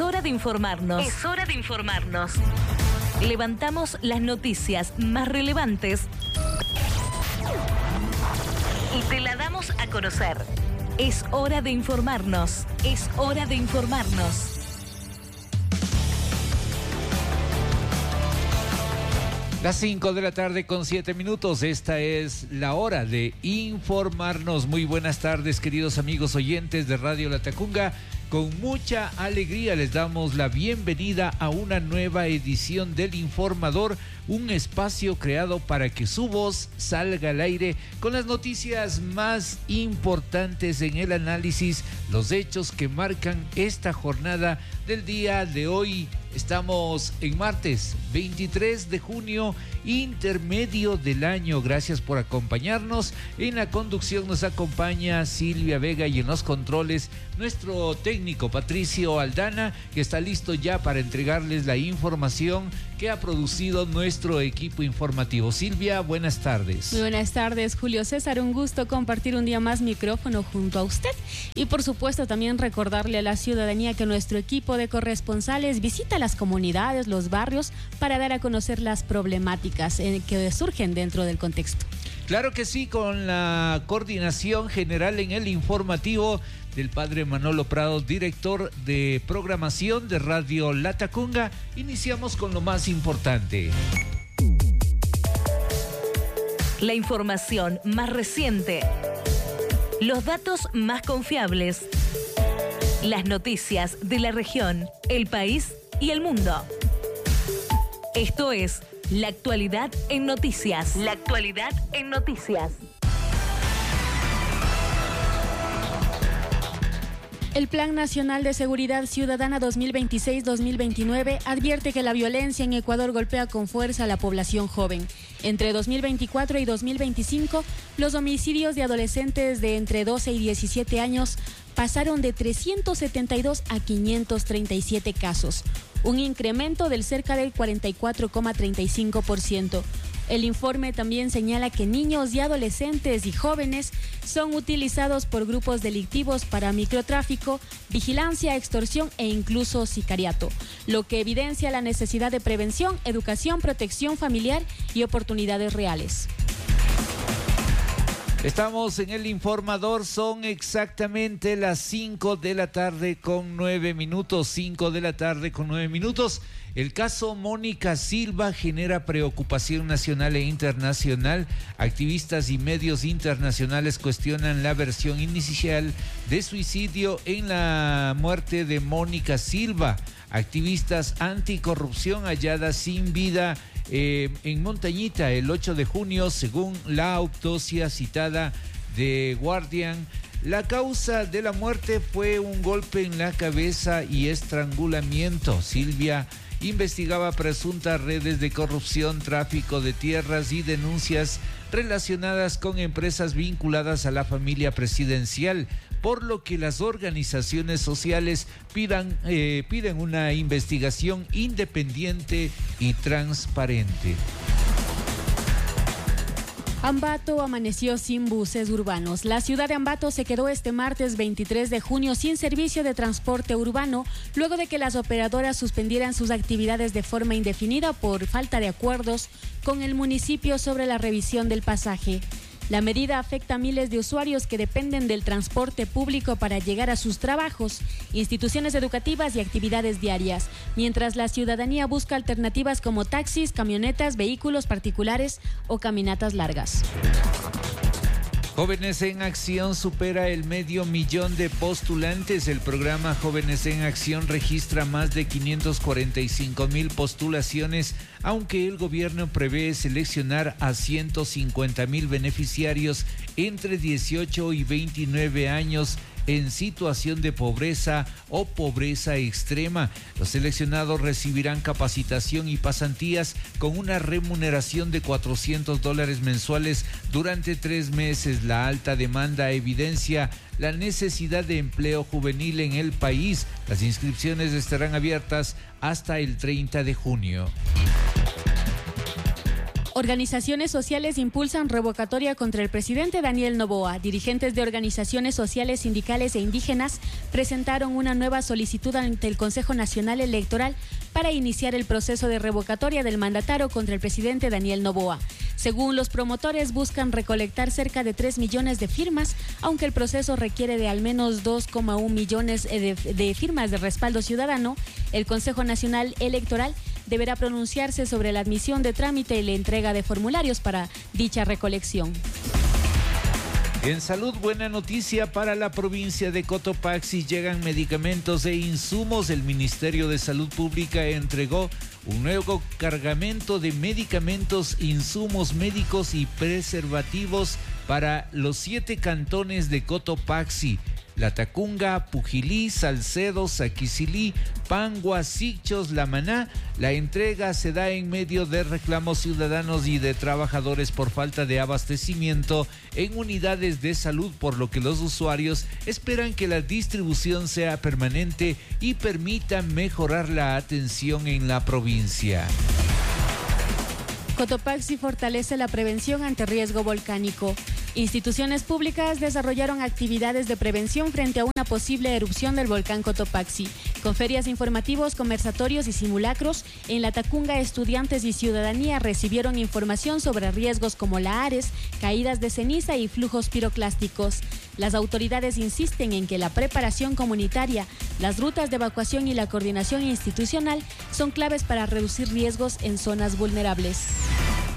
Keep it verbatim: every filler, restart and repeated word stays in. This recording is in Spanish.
hora de informarnos. Es hora de informarnos. Levantamos las noticias más relevantes y te la damos a conocer. Es hora de informarnos. Es hora de informarnos. Las cinco de la tarde con siete minutos, esta es la hora de informarnos. Muy buenas tardes, queridos amigos oyentes de Radio Latacunga. Con mucha alegría les damos la bienvenida a una nueva edición del Informador, un espacio creado para que su voz salga al aire con las noticias más importantes en el análisis, los hechos que marcan esta jornada del día de hoy. Estamos en martes veintitrés de junio, intermedio del año. Gracias por acompañarnos. En la conducción nos acompaña Silvia Vega y en los controles nuestro técnico Patricio Aldana, que está listo ya para entregarles la información que ha producido nuestro equipo informativo. Silvia, buenas tardes. Muy buenas tardes, Julio César. Un gusto compartir un día más micrófono junto a usted. Y por supuesto también recordarle a la ciudadanía que nuestro equipo de corresponsales visita las comunidades, los barrios, para dar a conocer las problemáticas que surgen dentro del contexto. Claro que sí, con la coordinación general en el informativo del padre Manolo Prado, director de programación de Radio Latacunga. Iniciamos con lo más importante. La información más reciente, los datos más confiables, las noticias de la región, el país y el mundo. Esto es La Actualidad en Noticias. La Actualidad en Noticias. El Plan Nacional de Seguridad Ciudadana dos mil veintiséis dos mil veintinueve advierte que la violencia en Ecuador golpea con fuerza a la población joven. Entre dos mil veinticuatro y dos mil veinticinco, los homicidios de adolescentes de entre doce y diecisiete años pasaron de trescientos setenta y dos a quinientos treinta y siete casos, un incremento del cerca del cuarenta y cuatro coma treinta y cinco por ciento. El informe también señala que niños y adolescentes y jóvenes son utilizados por grupos delictivos para microtráfico, vigilancia, extorsión e incluso sicariato, lo que evidencia la necesidad de prevención, educación, protección familiar y oportunidades reales. Estamos en el Informador, son exactamente las cinco de la tarde con nueve minutos, cinco de la tarde con nueve minutos. El caso Mónica Silva genera preocupación nacional e internacional. Activistas y medios internacionales cuestionan la versión inicial de suicidio en la muerte de Mónica Silva. Activistas anticorrupción halladas sin vida eh, en Montañita el ocho de junio, según la autopsia citada de Guardian. La causa de la muerte fue un golpe en la cabeza y estrangulamiento. Silvia investigaba presuntas redes de corrupción, tráfico de tierras y denuncias relacionadas con empresas vinculadas a la familia presidencial, por lo que las organizaciones sociales pidan, eh, piden una investigación independiente y transparente. Ambato amaneció sin buses urbanos. La ciudad de Ambato se quedó este martes veintitrés de junio sin servicio de transporte urbano, luego de que las operadoras suspendieran sus actividades de forma indefinida por falta de acuerdos con el municipio sobre la revisión del pasaje. La medida afecta a miles de usuarios que dependen del transporte público para llegar a sus trabajos, instituciones educativas y actividades diarias, mientras la ciudadanía busca alternativas como taxis, camionetas, vehículos particulares o caminatas largas. Jóvenes en Acción supera el medio millón de postulantes. El programa Jóvenes en Acción registra más de quinientos cuarenta y cinco mil postulaciones, aunque el gobierno prevé seleccionar a ciento cincuenta mil beneficiarios entre dieciocho y veintinueve años en situación de pobreza o pobreza extrema. Los seleccionados recibirán capacitación y pasantías con una remuneración de cuatrocientos dólares mensuales durante tres meses. La alta demanda evidencia la necesidad de empleo juvenil en el país. Las inscripciones estarán abiertas hasta el treinta de junio. Organizaciones sociales impulsan revocatoria contra el presidente Daniel Noboa. Dirigentes de organizaciones sociales, sindicales e indígenas presentaron una nueva solicitud ante el Consejo Nacional Electoral para iniciar el proceso de revocatoria del mandatario contra el presidente Daniel Noboa. Según los promotores, buscan recolectar cerca de tres millones de firmas, aunque el proceso requiere de al menos dos coma uno millones de, de firmas de respaldo ciudadano. El Consejo Nacional Electoral deberá pronunciarse sobre la admisión de trámite y la entrega de formularios para dicha recolección. En salud, buena noticia para la provincia de Cotopaxi. Llegan medicamentos e insumos. El Ministerio de Salud Pública entregó un nuevo cargamento de medicamentos, insumos médicos y preservativos para los siete cantones de Cotopaxi: Latacunga, Pujilí, Salcedo, Saquicilí, Pangua, Sichos, Lamaná. La entrega se da en medio de reclamos ciudadanos y de trabajadores por falta de abastecimiento en unidades de salud, por lo que los usuarios esperan que la distribución sea permanente y permita mejorar la atención en la provincia. Cotopaxi fortalece la prevención ante riesgo volcánico. Instituciones públicas desarrollaron actividades de prevención frente a una posible erupción del volcán Cotopaxi. Con ferias informativos, conversatorios y simulacros, en Latacunga estudiantes y ciudadanía recibieron información sobre riesgos como lahares, caídas de ceniza y flujos piroclásticos. Las autoridades insisten en que la preparación comunitaria, las rutas de evacuación y la coordinación institucional son claves para reducir riesgos en zonas vulnerables.